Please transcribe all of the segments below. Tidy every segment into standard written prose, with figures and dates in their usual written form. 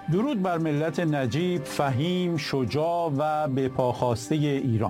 درود بر ملت نجیب، فهیم، شجاع و بپاخاسته ایران.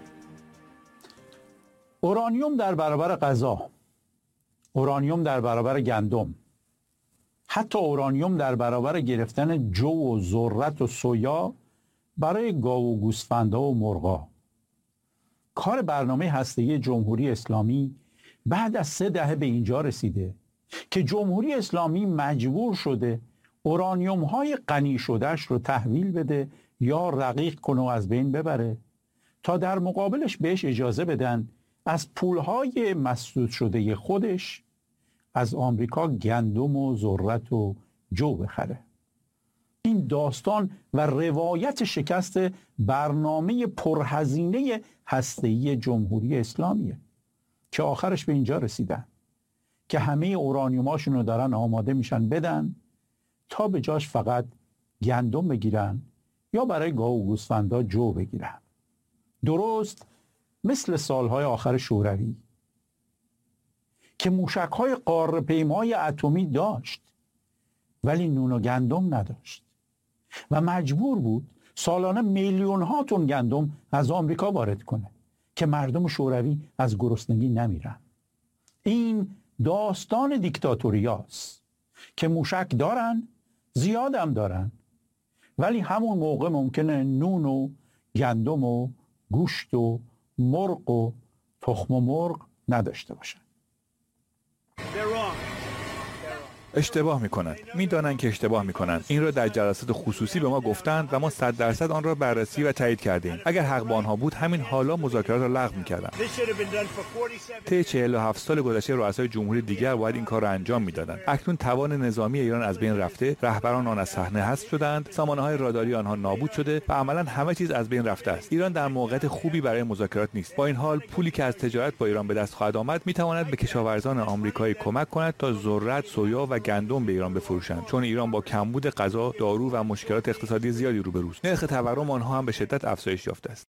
اورانیوم در برابر غذا، اورانیوم در برابر گندم، حتی اورانیوم در برابر گرفتن جو و ذرت و سویا برای گاو و گوسفندها و مرغا. کار برنامه هسته‌ای جمهوری اسلامی بعد از 3 دهه به اینجا رسیده که جمهوری اسلامی مجبور شده اورانیوم های غنی شدهش رو تحویل بده یا رقیق کنه و از بین ببره تا در مقابلش بهش اجازه بدن از پولهای مسدود شده خودش از آمریکا گندم و ذرت و جو بخره. این داستان و روایت شکست برنامه پرهزینه هسته‌ای جمهوری اسلامیه که آخرش به اینجا رسیدن که همه اورانیوماشون رو دارن آماده میشن بدن تا به جاش فقط گندم بگیرن یا برای گاو و گوسفندا جو بگیرن. درست مثل سالهای آخر شوروی که موشک‌های قاره‌پیمای اتمی داشت ولی نون و گندم نداشت و مجبور بود سالانه میلیون‌ها تن گندم از آمریکا وارد کنه که مردم شوروی از گرسنگی نمیرن. این داستان دیکتاتوریاست که موشک دارن، زیادم دارن، ولی همون موقع ممکنه نون و گندم و گوشت و مرغ و تخم مرغ نداشته باشن. اشتباه میکنند. میدانند که اشتباه میکنند. این را در جلسات خصوصی به ما گفتند و ما 100% آن را بررسی و تایید کردیم. اگر حق با آنها بود همین حالا مذاکرات را لغو میکردند. طی 47 سال گذشته رؤسای جمهوری دیگر باید این کار را انجام میدادند. اکنون توان نظامی ایران از بین رفته، رهبران آن از صحنه حذف شدند، سامانه‌های راداری آنها نابود شده و عملاً همه چیز از بین رفته است. ایران در موقعیت خوبی برای مذاکرات نیست. با این حال پولی که از تجارت با ایران به دست خواهد آمد میتواند به کشاورزان آمریکایی کمک کند تا ذرت، سویا و گندم به ایران بفروشند، چون ایران با کمبود غذا، دارو و مشکلات اقتصادی زیادی روبروست. نرخ تورم آنها هم به شدت افزایش یافته است.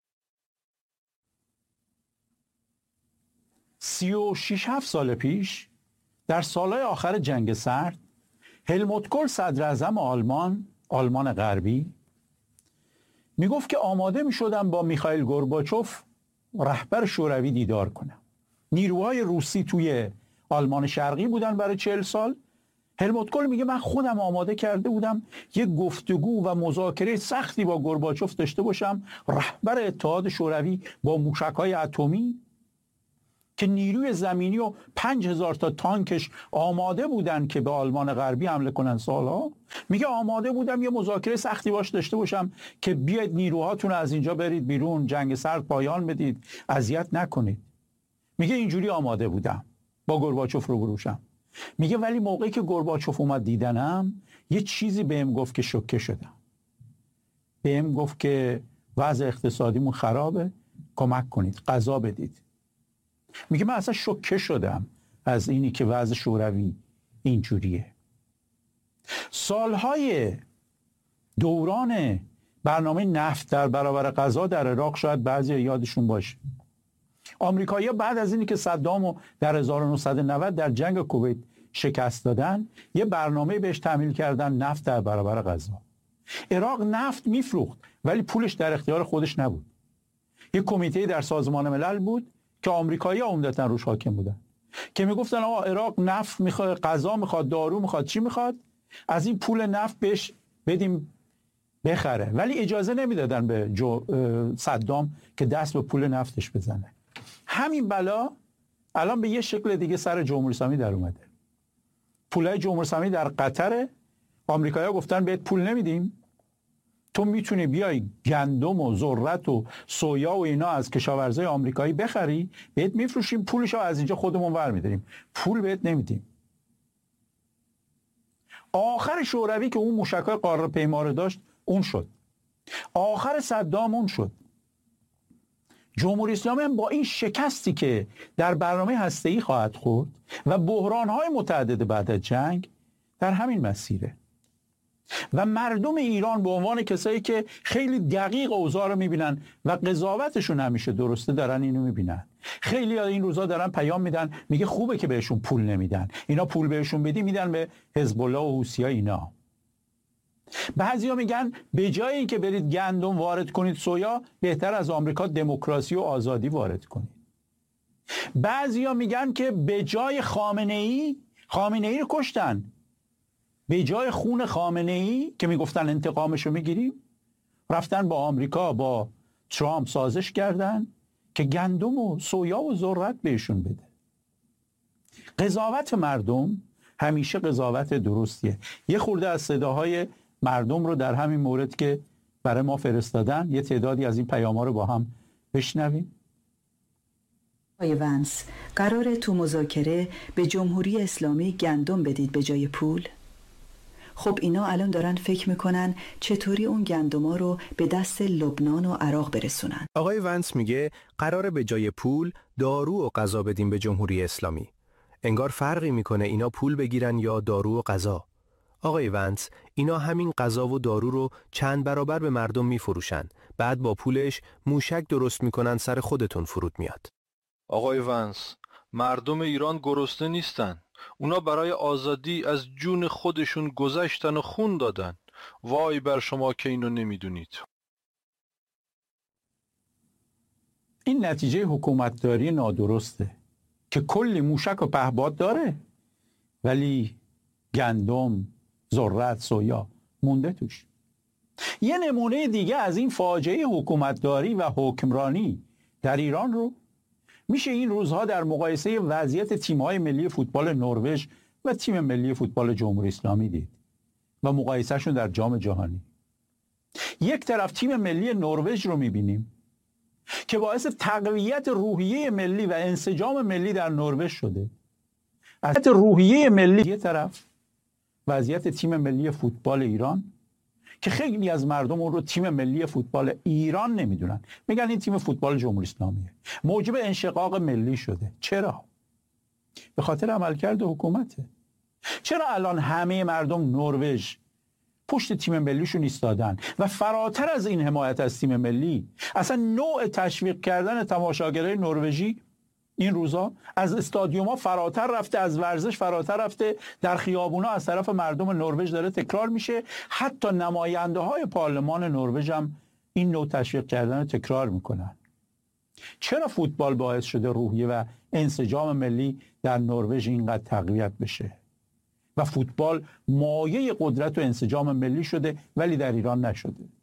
36 سال پیش در سالهای آخر جنگ سرد هلموت کول صدراعظم آلمان غربی میگفت که آماده میشدم با میخائیل گورباچوف رهبر شوروی دیدار کنم. نیروهای روسی توی آلمان شرقی بودن برای 40 سال. هلموت کول میگه من خودم آماده کرده بودم یک گفتگو و مذاکره سختی با گورباچوف داشته باشم، رهبر اتحاد شوروی با موشک‌های اتمی که نیروی زمینی و 5000 تا تانکش آماده بودن که به آلمان غربی حمله کنن سالها. میگه آماده بودم یه مذاکره سختی باش داشته باشم که بیاید نیروهاتون از اینجا برید بیرون، جنگ سرد پایان بدید، اذیت نکنید. میگه اینجوری آماده بودم با گورباچوف روبرو شم. میگه ولی موقعی که گورباچوف اومد دیدنم یه چیزی بهم گفت که شوکه شدم. بهم گفت که وضع اقتصادیمون خرابه، کمک کنید، غذا بدید. میگه من اصلا شوکه شدم از اینی که وضع شوروی اینجوریه. سالهای دوران برنامه نفت در برابر غذا در عراق شاید بعضی یادشون باشه. آمریکایی‌ها بعد از اینی که صدامو در 1990 در جنگ کویت شکست دادن یه برنامه بهش تحمیل کردن نفت در برابر غذا. عراق نفت میفروخت ولی پولش در اختیار خودش نبود. یه کمیته در سازمان ملل بود که آمریکایی‌ها عمدتاً روش حاکم بودن که میگفتن آقا عراق نفت میخواد، غذا میخواد، دارو میخواد، چی میخواد، از این پول نفت بهش بدیم بخره، ولی اجازه نمیدادن به صدام که دست به پول نفتش بزنه. همین بلا الان به یه شکل دیگه سر جمهوری اسلامی در اومده. پولای جمهوری اسلامی در قطر، آمریکایی‌ها گفتن بهت پول نمیدیم، تو میتونی بیای گندم و ذرت و سویا و اینا از کشاورزای آمریکایی بخری، بهت میفروشیم، پولشو از اینجا خودمون برمی‌داریم، پول بهت نمیدیم. آخر شوروی که اون موشک‌های قاره‌پیما رو داشت اون شد. آخر صدام اون شد. جمهوری اسلامی هم با این شکستی که در برنامه هسته‌ای خواهد خورد و بحران‌های متعدد بعد از جنگ در همین مسیره. و مردم ایران به عنوان کسایی که خیلی دقیق اوضاع رو میبینن و قضاوتشون همیشه درسته دارن اینو میبینن. خیلی این روزا دارن پیام میدن، میگه خوبه که بهشون پول نمیدن، اینا پول بهشون بدی میدن به حزب الله و حوثی‌ها اینا. بعضیا میگن به جای اینکه برید گندم وارد کنید سویا، بهتر از آمریکا دموکراسی و آزادی وارد کنید. بعضیا میگن که به جای خامنه ای رو کشتن، به جای خون خامنه ای که میگفتن انتقامشو میگیریم، رفتن با آمریکا با ترامپ سازش کردن که گندم و سویا و ذرت بهشون بده. قضاوت مردم همیشه قضاوت درستیه. یه خورده از صداهای مردم رو در همین مورد که برای ما فرستادن، یه تعدادی از این پیام‌ها رو با هم بشنویم. آقای ونس، قراره تو مذاکره به جمهوری اسلامی گندم بدید به جای پول؟ خب اینا الان دارن فکر میکنن چطوری اون گندما رو به دست لبنان و عراق برسونن. آقای ونس میگه قراره به جای پول دارو و غذا بدیم به جمهوری اسلامی. انگار فرقی میکنه اینا پول بگیرن یا دارو و غذا. آقای ونس، اینا همین غذا و دارو رو چند برابر به مردم میفروشن. بعد با پولش موشک درست میکنن سر خودتون فرود میاد. آقای ونس، مردم ایران گرسنه نیستن. اونا برای آزادی از جون خودشون گذشتن و خون دادن. وای بر شما که اینو نمیدونید. این نتیجه حکومتداری نادرسته که کلی موشک و پهپاد داره ولی گندم، ذرت، سویا مونده توش. یه نمونه دیگه از این فاجعه حکومتداری و حکمرانی در ایران رو میشه این روزها در مقایسه وضعیت تیم‌های ملی فوتبال نروژ و تیم ملی فوتبال جمهوری اسلامی دید و مقایسهشون در جام جهانی. یک طرف تیم ملی نروژ رو میبینیم که باعث تقویت روحیه ملی و انسجام ملی در نروژ شده. از روحیه ملی یه طرف وضعیت تیم ملی فوتبال ایران که خیلی از مردم اون رو تیم ملی فوتبال ایران نمیدونن، میگن این تیم فوتبال جمهوری اسلامیه، موجب انشقاق ملی شده. چرا؟ به خاطر عملکرد حکومته. چرا الان همه مردم نروژ پشت تیم ملیشون ایستادن و فراتر از این حمایت از تیم ملی، اصلا نوع تشویق کردن تماشاگرای نروژی این روزا از استادیوم‌ها فراتر رفته، از ورزش فراتر رفته، در خیابونا از طرف مردم نروژ داره تکرار میشه. حتی نماینده‌های پارلمان نروژ هم این نوع تشویق کردن رو تکرار میکنن. چرا فوتبال باعث شده روحیه و انسجام ملی در نروژ اینقدر تقویت بشه و فوتبال مایه قدرت و انسجام ملی شده ولی در ایران نشده؟